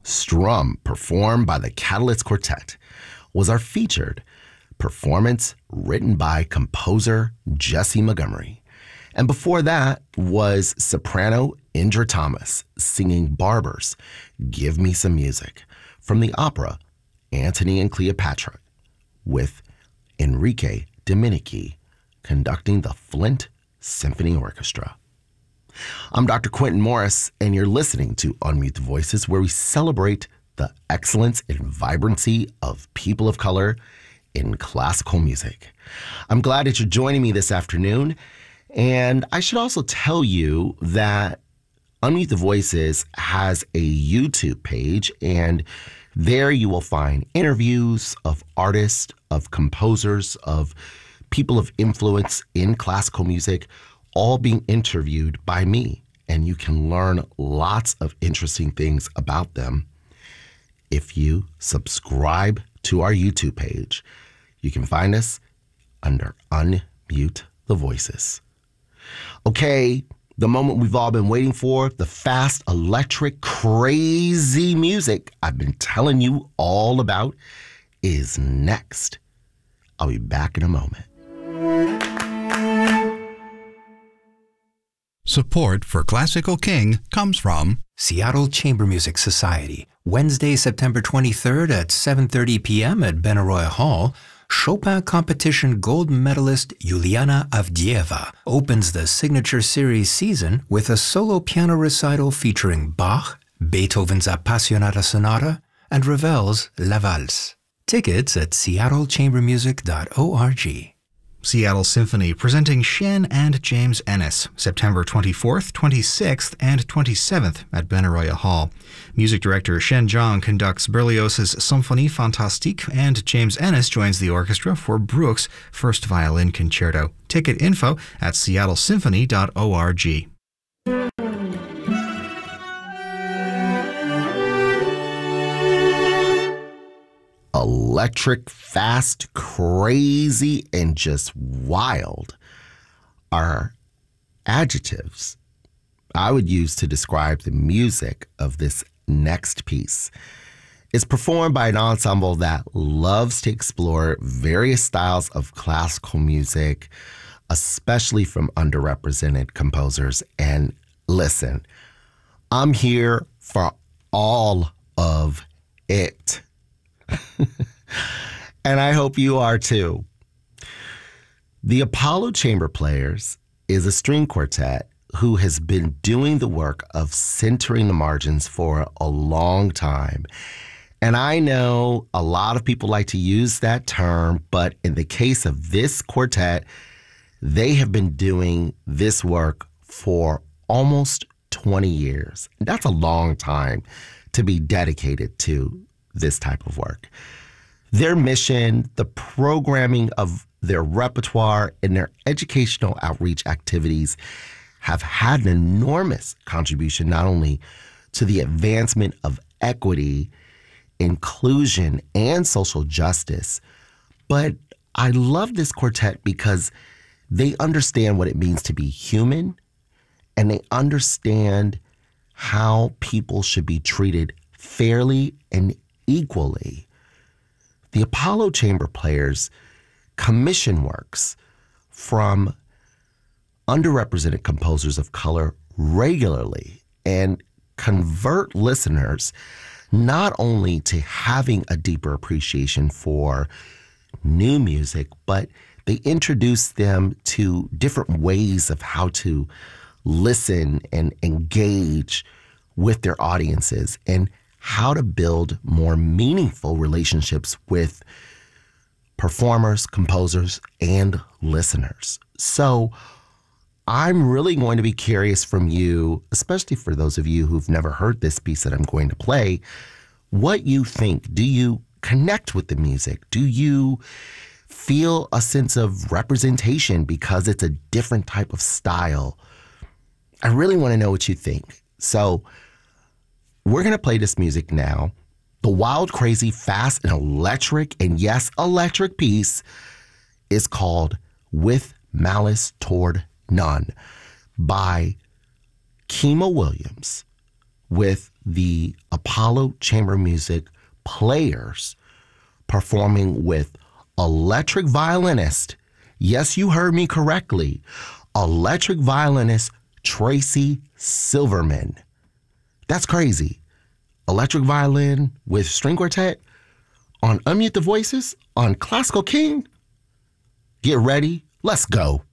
Strum, performed by the Catalyst Quartet, was our featured performance written by composer Jessie Montgomery. And before that was soprano Indra Thomas singing Barber's Give Me Some Music from the opera Antony and Cleopatra, with Enrique Dominici conducting the Flint Symphony Orchestra. I'm Dr. Quentin Morris, and you're listening to Unmute the Voices, where we celebrate the excellence and vibrancy of people of color in classical music. I'm glad that you're joining me this afternoon, and I should also tell you that Unmute the Voices has a YouTube page, and there you will find interviews of artists, of composers, of people of influence in classical music, all being interviewed by me. And you can learn lots of interesting things about them if you subscribe to our YouTube page. You can find us under Unmute the Voices. Okay, the moment we've all been waiting for, the fast, electric, crazy music I've been telling you all about is next. I'll be back in a moment. Support for Classical King comes from Seattle Chamber Music Society. Wednesday, September 23rd at 7:30 p.m. at Benaroya Hall, Chopin competition gold medalist Yuliana Avdieva opens the Signature Series season with a solo piano recital featuring Bach, Beethoven's Appassionata Sonata, and Ravel's La Valse. Tickets at seattlechambermusic.org. Seattle Symphony presenting Shen and James Ennis, September 24th, 26th, and 27th at Benaroya Hall. Music director Shen Zhang conducts Berlioz's Symphonie Fantastique, and James Ennis joins the orchestra for Bruch's First Violin Concerto. Ticket info at seattleSymphony.org. Electric, fast, crazy, and just wild are adjectives I would use to describe the music of this next piece. It's performed by an ensemble that loves to explore various styles of classical music, especially from underrepresented composers. And listen, I'm here for all of it. And I hope you are too. The Apollo Chamber Players is a string quartet who has been doing the work of centering the margins for a long time. And I know a lot of people like to use that term, but in the case of this quartet, they have been doing this work for almost 20 years. That's a long time to be dedicated to this type of work. Their mission, the programming of their repertoire, and their educational outreach activities have had an enormous contribution not only to the advancement of equity, inclusion, and social justice, but I love this quartet because they understand what it means to be human, and they understand how people should be treated fairly and equally. The Apollo Chamber Players commission works from underrepresented composers of color regularly and convert listeners not only to having a deeper appreciation for new music, but they introduce them to different ways of how to listen and engage with their audiences and how to build more meaningful relationships with performers, composers, and listeners. So I'm really going to be curious from you, especially for those of you who've never heard this piece that I'm going to play, what you think. Do you connect with the music? Do you feel a sense of representation because it's a different type of style? I really want to know what you think. So we're going to play this music now. The wild, crazy, fast, and electric, and yes, electric piece is called With Malice Toward None by Kima Williams with the Apollo Chamber Music Players performing with electric violinist, yes, you heard me correctly, electric violinist Tracy Silverman. That's crazy. Electric violin with string quartet on Unmute the Voices on Classical King. Get ready. Let's go.